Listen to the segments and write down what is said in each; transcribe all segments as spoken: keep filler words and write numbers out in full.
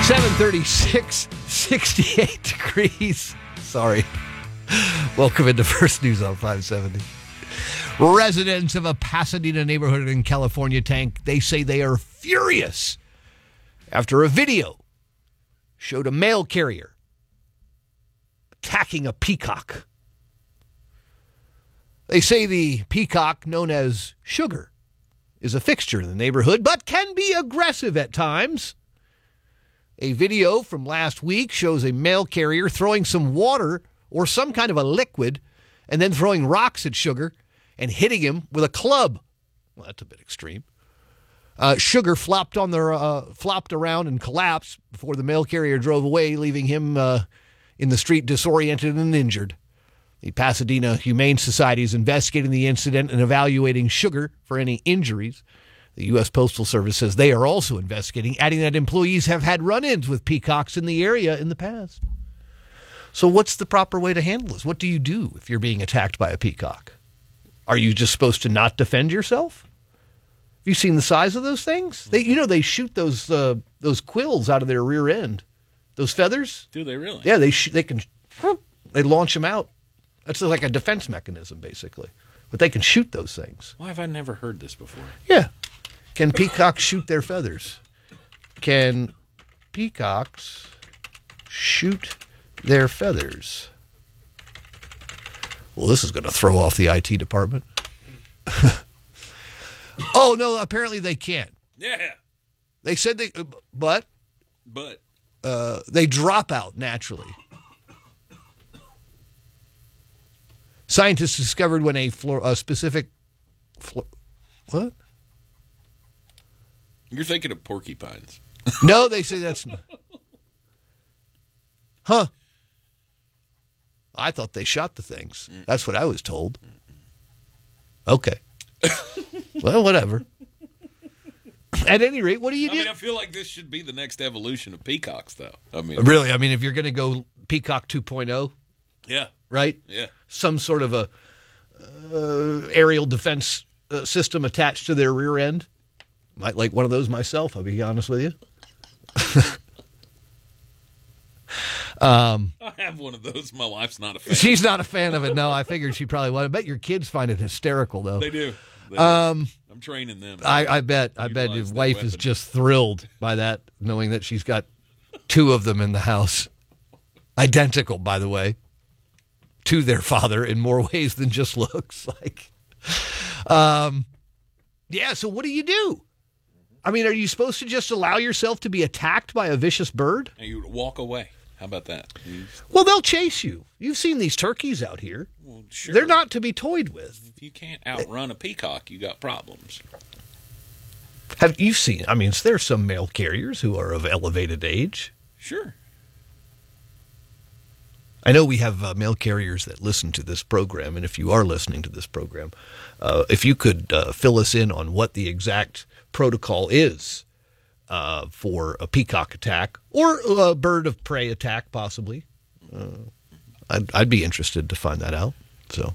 seven thirty-six, sixty-eight degrees. Sorry. Welcome into First News on five seventy. Residents of a Pasadena neighborhood in California, Tank, they say they are furious after a video showed a mail carrier attacking a peacock. They say the peacock, known as Sugar, is a fixture in the neighborhood, but can be aggressive at times. A video from last week shows a mail carrier throwing some water or some kind of a liquid and then throwing rocks at Sugar and hitting him with a club. Well, that's a bit extreme. Uh, Sugar flopped on the uh, flopped around and collapsed before the mail carrier drove away, leaving him uh, in the street disoriented and injured. The Pasadena Humane Society is investigating the incident and evaluating Sugar for any injuries. The U S Postal Service says they are also investigating, adding that employees have had run-ins with peacocks in the area in the past. So what's the proper way to handle this? What do you do if you're being attacked by a peacock? Are you just supposed to not defend yourself? Have you seen the size of those things? They, you know, they shoot those uh, those quills out of their rear end. Those feathers. Do they really? Yeah, they sh- they can they launch them out. That's like a defense mechanism, basically. But they can shoot those things. Why have I never heard this before? Yeah. Can peacocks shoot their feathers? Can peacocks shoot their feathers? Well, this is going to throw off the I T department. Oh, no, apparently they can't. Yeah. They said they, but, But. uh, they drop out naturally. Scientists discovered when a, flo- a specific, flo- what? You're thinking of porcupines. No, they say that's, huh? I thought they shot the things. That's what I was told. Okay. Well, whatever. At any rate, what do you I do? mean, I feel like this should be the next evolution of peacocks, though. I mean, Really, I mean, if you're going to go Peacock two point oh, yeah, right? yeah. Some sort of a uh, aerial defense uh, system attached to their rear end. Might like one of those myself, I'll be honest with you. um, I have one of those. My wife's not a fan. she's not a fan of it. No, I figured she probably would. I bet your kids find it hysterical, though. They do. They Um, do. I'm training them. I, I bet. I bet your Utilize that wife is weapon. just thrilled by that, knowing that she's got two of them in the house. Identical, by the way, to their father in more ways than just looks like. Um, yeah, so what do you do? I mean, are you supposed to just allow yourself to be attacked by a vicious bird? And you walk away. How about that? You, Well, they'll chase you. You've seen these turkeys out here. well, sure. They're not to be toyed with. If you can't outrun a peacock, you got problems. Have you seen? I mean, there's some mail carriers who are of elevated age. Sure. I know we have uh, mail carriers that listen to this program, and if you are listening to this program, uh, if you could uh, fill us in on what the exact protocol is uh, for a peacock attack or a bird of prey attack, possibly, uh, I'd, I'd be interested to find that out. So,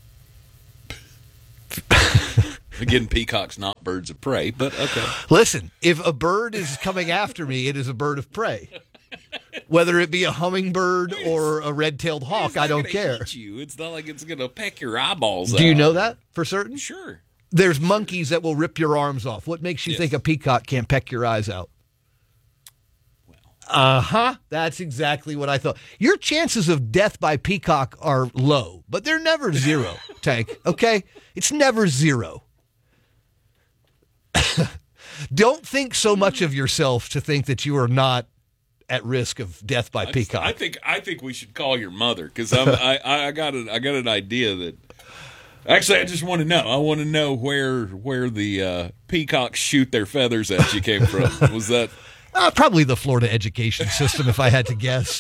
Again, peacocks not birds of prey, but okay. listen, if a bird is coming after me, it is a bird of prey. Whether it be a hummingbird or a red-tailed hawk, It's I not don't gonna care. Eat you. It's not like it's going to peck your eyeballs out. Do you know that for certain? Sure. There's monkeys that will rip your arms off. What makes you Yes. think a peacock can't peck your eyes out? Well, Uh-huh. That's exactly what I thought. Your chances of death by peacock are low, but they're never zero, Tank, okay? It's never zero. Don't think so much of yourself to think that you are not at risk of death by I, just- peacock. I think I think we should call your mother because I I got a, I got an idea that. Actually, I just want to know. I want to know where where the uh, peacocks shoot their feathers at you came from. Was that Uh, probably the Florida education system, if I had to guess.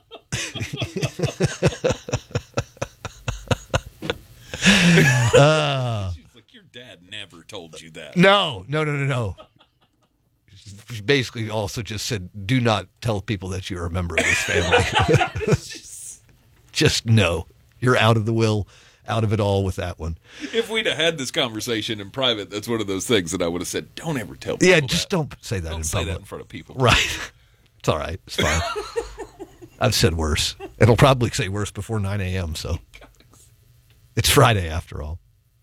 uh, She's like, your dad never told you that. no, no, no, no, no. She basically also just said, do not tell people that you're a member of this family. Just no. You're out of the will, out of it all with that one. If we'd have had this conversation in private, that's one of those things that I would have said, don't ever tell people Yeah, that. just don't say that Don't in say public. that in front of people. Right. It's all right. It's fine. I've said worse. It'll probably say worse before nine a.m., so it's Friday after all.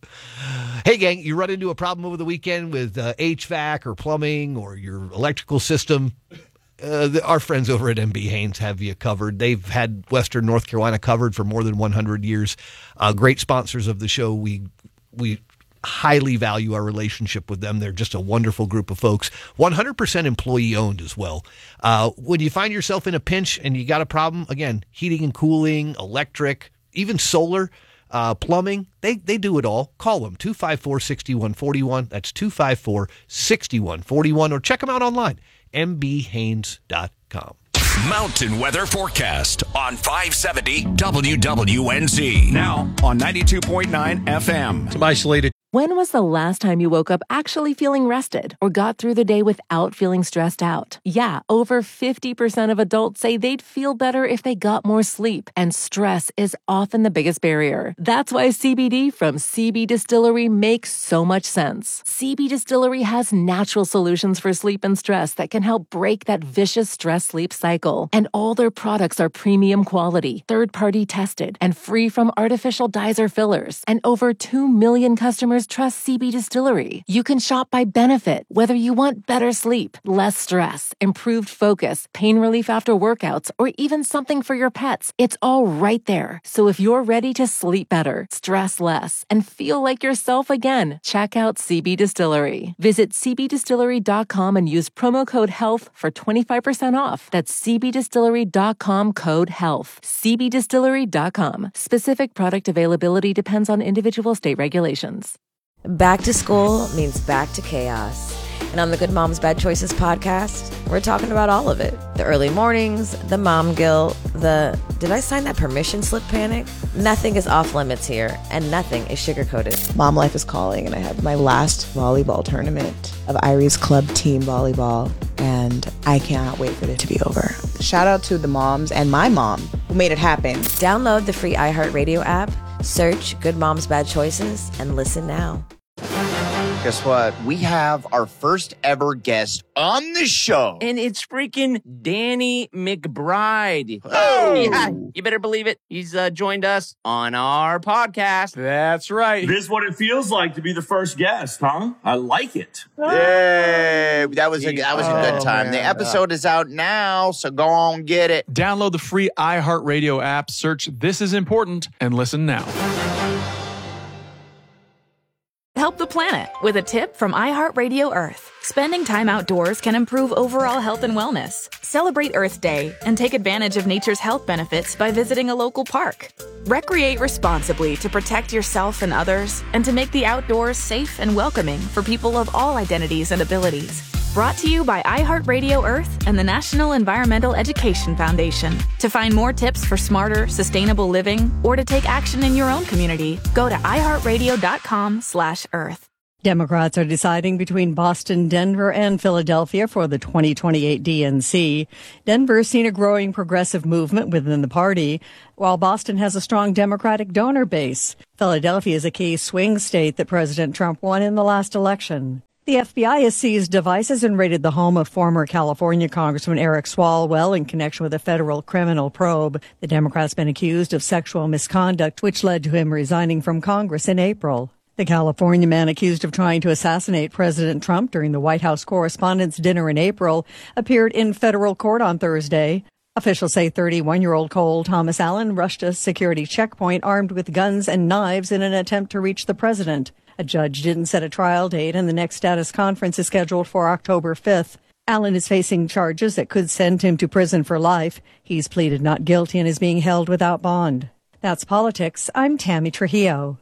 Hey, gang, you run into a problem over the weekend with uh, H V A C or plumbing or your electrical system, uh, the, our friends over at M B Haynes have you covered. They've had Western North Carolina covered for more than one hundred years. Uh, great sponsors of the show. We we highly value our relationship with them. They're just a wonderful group of folks. one hundred percent employee-owned as well. Uh, when you find yourself in a pinch and you got a problem, again, heating and cooling, electric, even solar, Uh, plumbing, they they do it all. Call them, two five four, six one four one. That's two five four, six one four one. Or check them out online, m b haynes dot com. Mountain weather forecast on five seventy W W N Z. Now on ninety-two point nine F M. Some isolated. When was the last time you woke up actually feeling rested or got through the day without feeling stressed out? Yeah, over fifty percent of adults say they'd feel better if they got more sleep, and stress is often the biggest barrier. That's why C B D from C B Distillery makes so much sense. C B Distillery has natural solutions for sleep and stress that can help break that vicious stress-sleep cycle. And all their products are premium quality, third-party tested, and free from artificial dyes or fillers. And over two million customers trust C B Distillery. You can shop by benefit, whether you want better sleep, less stress, improved focus, pain relief after workouts, or even something for your pets. It's all right there. So if you're ready to sleep better, stress less, and feel like yourself again, check out C B Distillery. Visit c b distillery dot com and use promo code HEALTH for twenty-five percent off. That's c b distillery dot com code HEALTH. c b distillery dot com. Specific product availability depends on individual state regulations. Back to school means back to chaos. And on the Good Moms Bad Choices podcast, we're talking about all of it. The early mornings, the mom guilt, the did I sign that permission slip panic? Nothing is off limits here, and nothing is sugar-coated. Mom life is calling, and I have my last volleyball tournament of Irie's club team volleyball, and I cannot wait for it to be over. Shout out to the moms and my mom who made it happen. Download the free iHeartRadio app, search Good Moms Bad Choices, and listen now. Guess what? We have our first ever guest on the show. And it's freaking Danny McBride. Oh! Yeah, you better believe it. He's uh, joined us on our podcast. That's right. This is what it feels like to be the first guest, huh? I like it. Yay! That was a, that was a good Oh, time. man. The episode is out now, so go on get it. Download the free iHeartRadio app, search This Is Important, and listen now. Help the planet with a tip from iHeartRadio Earth. Spending time outdoors can improve overall health and wellness. Celebrate Earth Day and take advantage of nature's health benefits by visiting a local park. Recreate responsibly to protect yourself and others, and to make the outdoors safe and welcoming for people of all identities and abilities. Brought to you by iHeartRadio Earth and the National Environmental Education Foundation. To find more tips for smarter, sustainable living, or to take action in your own community, go to iHeartRadio.com slash Earth. Democrats are deciding between Boston, Denver, and Philadelphia for the twenty twenty-eight D N C. Denver's seen a growing progressive movement within the party, while Boston has a strong Democratic donor base. Philadelphia is a key swing state that President Trump won in the last election. The F B I has seized devices and raided the home of former California Congressman Eric Swalwell in connection with a federal criminal probe. The Democrat's been accused of sexual misconduct, which led to him resigning from Congress in April. The California man accused of trying to assassinate President Trump during the White House Correspondents' Dinner in April appeared in federal court on Thursday. Officials say thirty-one-year-old Cole Thomas Allen rushed a security checkpoint armed with guns and knives in an attempt to reach the president. A judge didn't set a trial date, and the next status conference is scheduled for October fifth. Allen is facing charges that could send him to prison for life. He's pleaded not guilty and is being held without bond. That's politics. I'm Tammy Trujillo.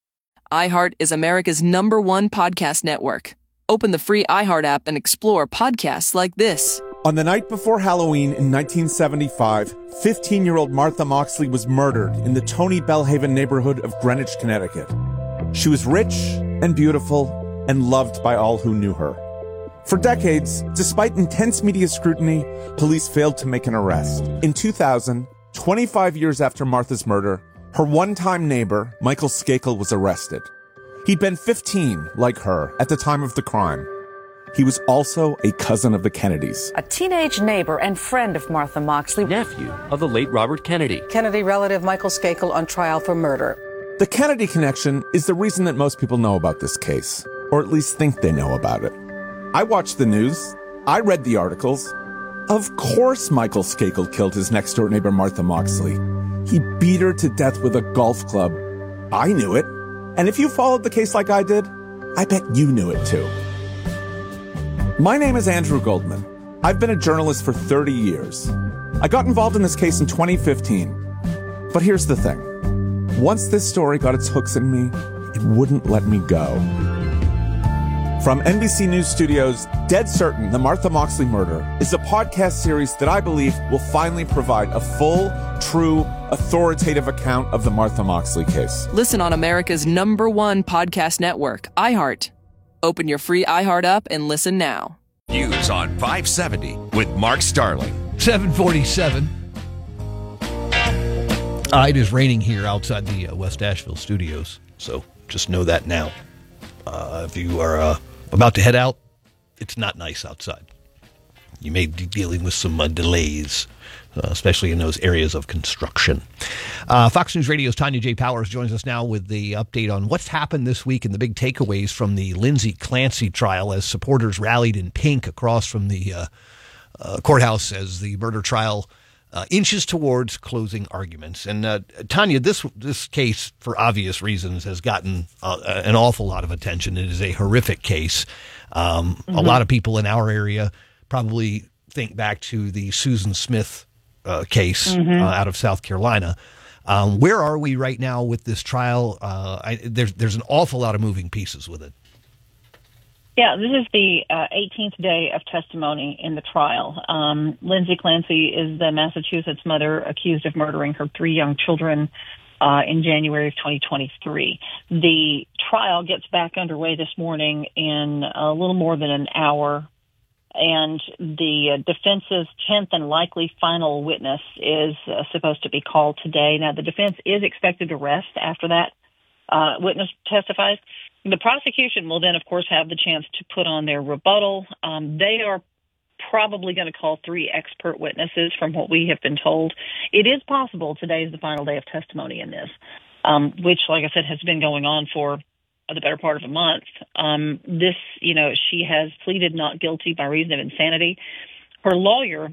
iHeart is America's number one podcast network. Open the free iHeart app and explore podcasts like this. On the night before Halloween in nineteen seventy-five, fifteen-year-old Martha Moxley was murdered in the Tony Bellhaven neighborhood of Greenwich, Connecticut. She was rich and beautiful and loved by all who knew her. For decades, despite intense media scrutiny, police failed to make an arrest. In two thousand, twenty-five years after Martha's murder, her one-time neighbor, Michael Skakel, was arrested. He'd been fifteen, like her, at the time of the crime. he was also a cousin of the Kennedys. A teenage neighbor and friend of Martha Moxley. Nephew of the late Robert Kennedy. Kennedy relative Michael Skakel on trial for murder. The Kennedy connection is the reason that most people know about this case, or at least think they know about it. I watched the news. I read the articles. Of course Michael Skakel killed his next-door neighbor Martha Moxley. He beat her to death with a golf club. I knew it. And if you followed the case like I did, I bet you knew it too. My name is Andrew Goldman. I've been a journalist for thirty years. I got involved in this case in twenty fifteen. But here's the thing. Once this story got its hooks in me, it wouldn't let me go. From N B C News Studios, Dead Certain, The Martha Moxley Murder is a podcast series that I believe will finally provide a full, true, authoritative account of the Martha Moxley case. Listen on America's number one podcast network, iHeart. Open your free iHeart app and listen now. News on five seventy with Mark Starling. seven forty-seven. Uh, it is raining here outside the uh, West Asheville studios, so just know that now. Uh, if you are uh, about to head out, it's not nice outside. You may be dealing with some uh, delays, uh, especially in those areas of construction. Uh, Fox News Radio's Tanya J. Powers joins us now with the update on what's happened this week and the big takeaways from the Lindsay Clancy trial as supporters rallied in pink across from the uh, uh, courthouse as the murder trial Uh, inches towards closing arguments. And uh, Tanya, this this case, for obvious reasons, has gotten uh, an awful lot of attention. It is a horrific case. Um, mm-hmm. A lot of people in our area probably think back to the Susan Smith uh, case mm-hmm. uh, out of South Carolina. Um, where are we right now with this trial? Uh, I, there's there's an awful lot of moving pieces with it. Yeah, this is the uh, eighteenth day of testimony in the trial. Um, Lindsay Clancy is the Massachusetts mother accused of murdering her three young children uh, in January of twenty twenty-three. The trial gets back underway this morning in a little more than an hour, and the uh, defense's tenth and likely final witness is uh, supposed to be called today. Now, the defense is expected to rest after that uh, witness testifies. The prosecution will then, of course, have the chance to put on their rebuttal. Um, they are probably going to call three expert witnesses from what we have been told. It is possible today is the final day of testimony in this, um, which, like I said, has been going on for the better part of a month. Um, this, you know, she has pleaded not guilty by reason of insanity. Her lawyer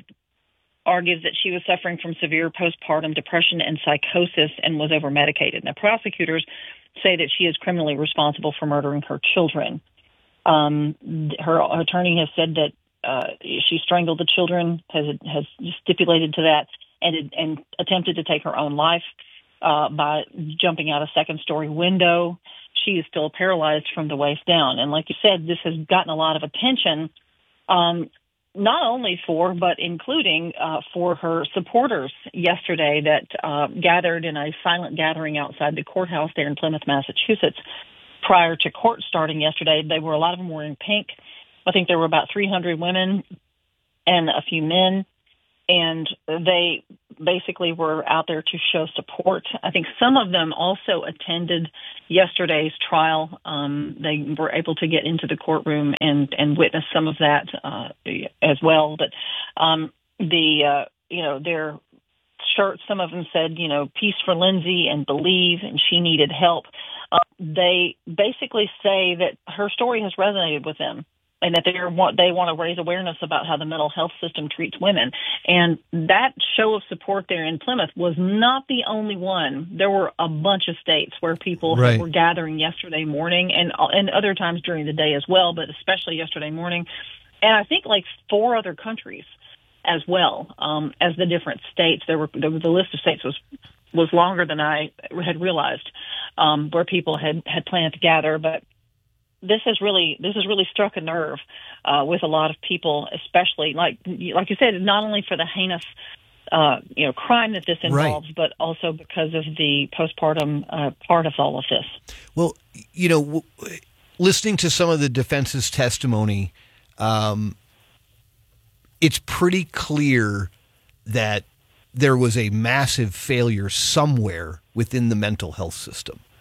argues that she was suffering from severe postpartum depression and psychosis and was over-medicated. Now, prosecutors say that she is criminally responsible for murdering her children. Um, her attorney has said that uh, she strangled the children, has has stipulated to that, and and attempted to take her own life uh, by jumping out a second-story window. She is still paralyzed from the waist down. And like you said, this has gotten a lot of attention, um, not only for, but including uh, for her supporters yesterday that uh, gathered in a silent gathering outside the courthouse there in Plymouth, Massachusetts, prior to court starting yesterday. They were, a lot of them were in pink. I think there were about three hundred women and a few men, and they basically were out there to show support. I think some of them also attended yesterday's trial. Um, they were able to get into the courtroom and, and witness some of that uh, as well. But um, the, uh, you know, their shirts, some of them said, you know, peace for Lindsay and believe, and she needed help. Uh, they basically say that her story has resonated with them, and that they want they want to raise awareness about how the mental health system treats women. And that show of support there in Plymouth was not the only one. There were a bunch of states where people right. were gathering yesterday morning, and and other times during the day as well, but especially yesterday morning. And I think like four other countries as well, um, as the different states. There were the, the list of states was was longer than I had realized, um, where people had, had planned to gather, but This has really this has really struck a nerve uh, with a lot of people, especially like like you said, not only for the heinous uh, you know crime that this involves, right. but also because of the postpartum uh, part of all of this. Well, you know, w- listening to some of the defense's testimony, um, it's pretty clear that there was a massive failure somewhere within the mental health system.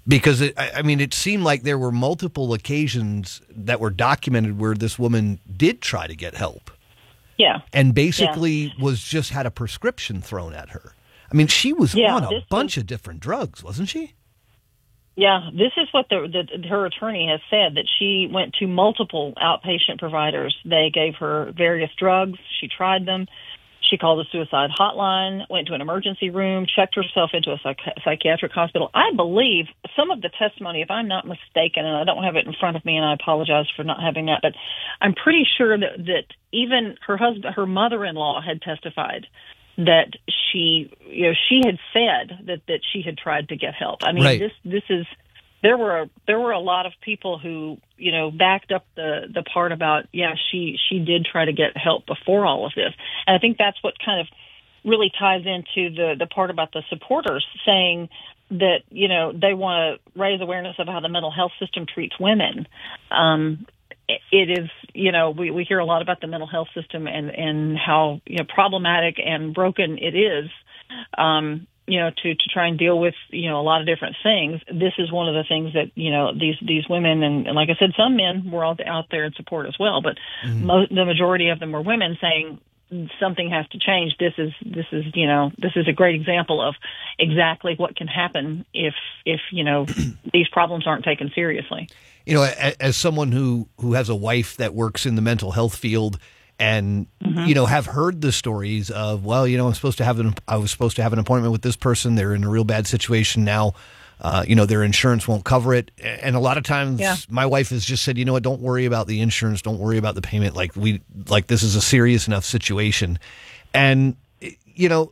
Because, it, I I mean, it seemed like there were multiple occasions that were documented where this woman did try to get help. Yeah. And basically yeah. was just had a prescription thrown at her. I mean, she was yeah, on a bunch was, of different drugs, wasn't she? Yeah, this is what the, the her attorney has said, that she went to multiple outpatient providers. They gave her various drugs. She tried them. She called the suicide hotline, went to an emergency room, checked herself into a psych- psychiatric hospital. I believe some of the testimony, if I'm not mistaken, and I don't have it in front of me, and I apologize for not having that, but I'm pretty sure that, that even her husband, her mother-in-law had testified that she, you know, she had said that, that she had tried to get help. I mean, right. this this is there were a, there were a lot of people who, you know, backed up the the part about yeah she she did try to get help before all of this, and I think that's what kind of really ties into the the part about the supporters saying that, you know, they want to raise awareness of how the mental health system treats women. Um, It is, you know, we, we hear a lot about the mental health system and, and how, you know, problematic and broken it is, um, you know, to, to try and deal with, you know, a lot of different things. This is one of the things that, you know, these, these women, and, and like I said, some men were all out there in support as well, but mm-hmm. mo- the majority of them were women saying something has to change. This is, this is, you know, this is a great example of exactly what can happen if, if, you know, these problems aren't taken seriously. You know, as someone who, who has a wife that works in the mental health field and, mm-hmm. you know, have heard the stories of, well, you know, I'm supposed to have an, I was supposed to have an appointment with this person. They're in a real bad situation now. Uh, you know, their insurance won't cover it. And a lot of times yeah. my wife has just said, you know what, don't worry about the insurance. Don't worry about the payment. Like we, like this is a serious enough situation. And, you know,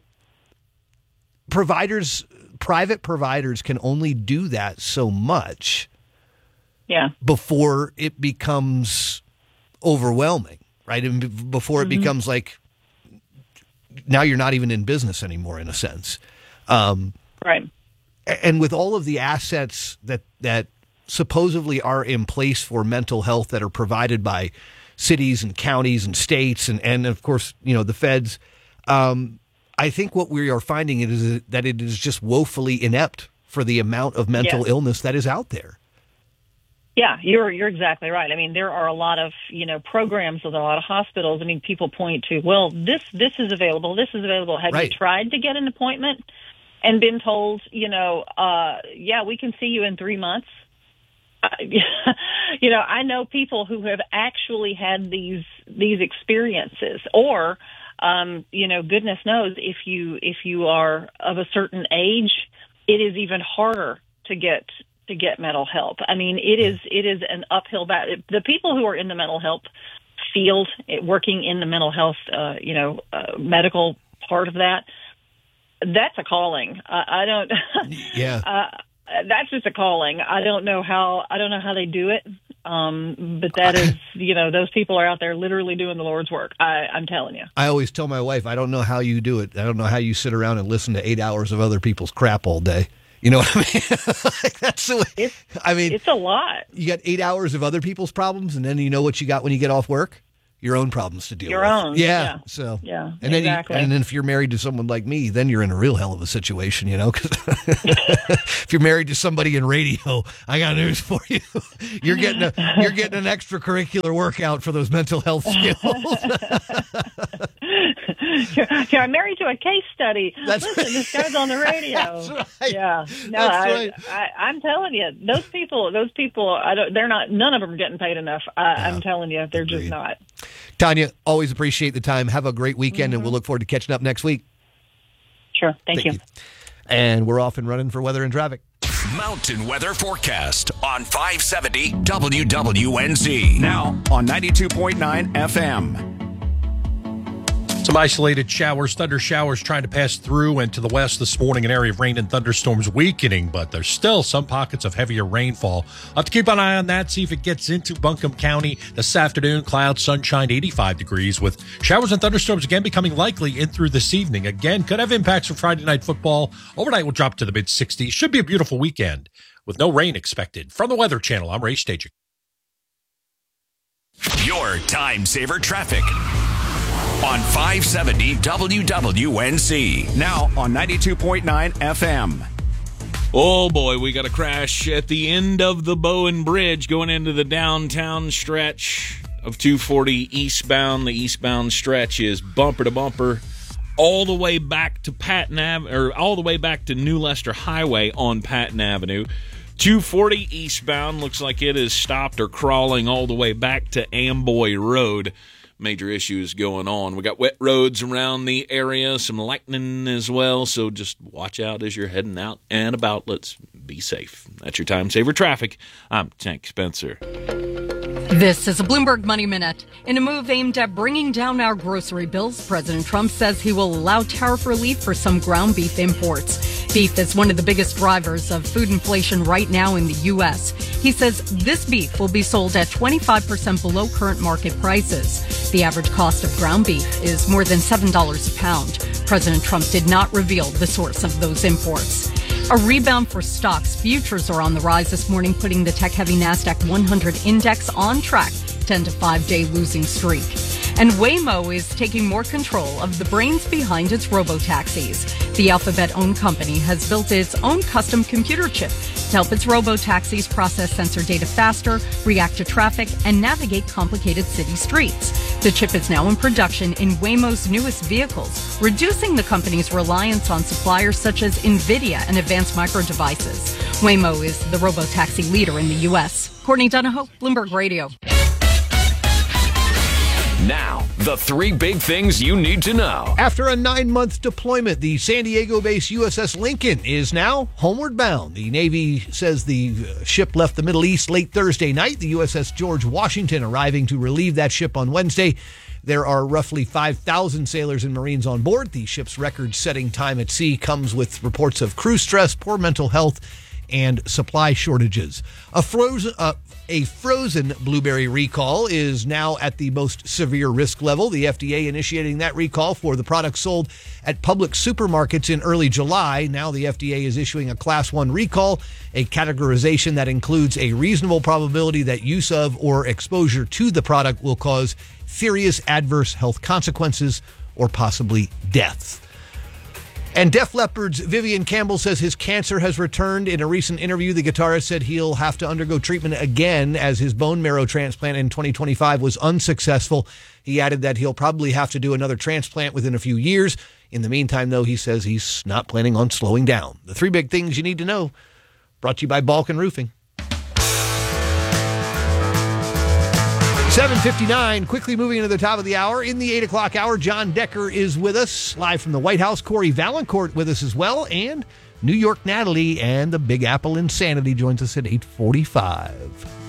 providers, private providers can only do that so much. Yeah. Before it becomes overwhelming, right? And before it mm-hmm. becomes like now you're not even in business anymore, in a sense. Um, right. And with all of the assets that that supposedly are in place for mental health that are provided by cities and counties and states and, and of course, you know, the feds, um, I think what we are finding is that it is just woefully inept for the amount of mental yes. illness that is out there. Yeah, you're you're exactly right. I mean, there are a lot of, you know, programs with a lot of hospitals. I mean, people point to, well, this this is available, this is available. Have right. you tried to get an appointment and been told, you know, uh, yeah, we can see you in three months? Uh, you know, I know people who have actually had these these experiences, or, um, you know, goodness knows if you if you are of a certain age, it is even harder to get. to get mental help. I mean, it is it is an uphill battle. The people who are in the mental health field, working in the mental health, uh, you know, uh, medical part of that, that's a calling. I, I don't. Yeah. uh, that's just a calling. I don't know how. I don't know how they do it. Um, but that is, you know, those people are out there literally doing the Lord's work. I, I'm telling you. I always tell my wife, I don't know how you do it. I don't know how you sit around and listen to eight hours of other people's crap all day. You know what I mean? Like that's the way. It's, I mean, it's a lot. You got eight hours of other people's problems, and then you know what you got when you get off work? Your own problems to deal Your with. Your own. Yeah. yeah. So. Yeah. And then exactly. You, and then if you're married to someone like me, then you're in a real hell of a situation, you know? Because if you're married to somebody in radio, I got news for you. You're getting a you're getting an extracurricular workout for those mental health skills. you're, you're married to a case study. That's Listen, right. this guy's on the radio. That's right. Yeah. No, That's I, right. I, I'm telling you, those people, those people, I don't. They're not. None of them are getting paid enough. I, yeah. I'm telling you, they're Agreed. Just not. Tanya, always appreciate the time. Have a great weekend, mm-hmm. and we'll look forward to catching up next week. Sure. Thank, Thank you. you. And we're off and running for weather and traffic. Mountain Weather Forecast on five seventy W W N Z. Now on ninety-two point nine F M. Some isolated showers, thunder showers trying to pass through and to the west this morning. An area of rain and thunderstorms weakening, but there's still some pockets of heavier rainfall. I'll have to keep an eye on that, see if it gets into Buncombe County this afternoon. Clouds, sunshine, eighty-five degrees, with showers and thunderstorms again becoming likely in through this evening. Again, could have impacts for Friday night football. Overnight will drop to the mid-sixties. Should be a beautiful weekend with no rain expected. From the Weather Channel, I'm Ray Stajic. Your time saver traffic on five seventy W W N Z. Now on ninety-two point nine F M. Oh, boy, we got a crash at the end of the Bowen Bridge going into the downtown stretch of two forty eastbound. The eastbound stretch is bumper to bumper all the way back to Patton Ave- or all the way back to New Leicester Highway on Patton Avenue. two forty eastbound looks like it is stopped or crawling all the way back to Amboy Road. Major issues going on. We got wet roads around the area, some lightning as well, so just watch out as you're heading out and about. Let's be safe. That's your Time Saver Traffic. I'm Tank Spencer. This is a Bloomberg Money Minute. In a move aimed at bringing down our grocery bills, President Trump says he will allow tariff relief for some ground beef imports. Beef is one of the biggest drivers of food inflation right now in the U S. He says this beef will be sold at twenty-five percent below current market prices. The average cost of ground beef is more than seven dollars a pound. President Trump did not reveal the source of those imports. A rebound for stocks. Futures are on the rise this morning, putting the tech-heavy NASDAQ one hundred index on track to end a five-day losing streak. And Waymo is taking more control of the brains behind its robo-taxis. The Alphabet-owned company has built its own custom computer chip to help its robo-taxis process sensor data faster, react to traffic, and navigate complicated city streets. The chip is now in production in Waymo's newest vehicles, reducing the company's reliance on suppliers such as NVIDIA and Advanced Micro Devices. Waymo is the robo-taxi leader in the U S. Courtney Donahoe, Bloomberg Radio. Now, the three big things you need to know. After a nine-month deployment, the San Diego-based U S S Lincoln is now homeward bound. The Navy says the ship left the Middle East late Thursday night. The U S S George Washington arriving to relieve that ship on Wednesday. There are roughly five thousand sailors and Marines on board. The ship's record-setting time at sea comes with reports of crew stress, poor mental health, and supply shortages. A frozen, uh, a frozen blueberry recall is now at the most severe risk level. The F D A initiating that recall for the products sold at public supermarkets in early July. Now the F D A is issuing a class one recall, a categorization that includes a reasonable probability that use of or exposure to the product will cause serious adverse health consequences or possibly death. And Def Leppard's Vivian Campbell says his cancer has returned. In a recent interview, the guitarist said he'll have to undergo treatment again as his bone marrow transplant in twenty twenty-five was unsuccessful. He added that he'll probably have to do another transplant within a few years. In the meantime, though, he says he's not planning on slowing down. The three big things you need to know, brought to you by Balkan Roofing. seven fifty-nine, quickly moving into the top of the hour. In the eight o'clock hour, John Decker is with us, live from the White House. Corey Valancourt with us as well. And New York Natalie and the Big Apple Insanity joins us at eight forty-five.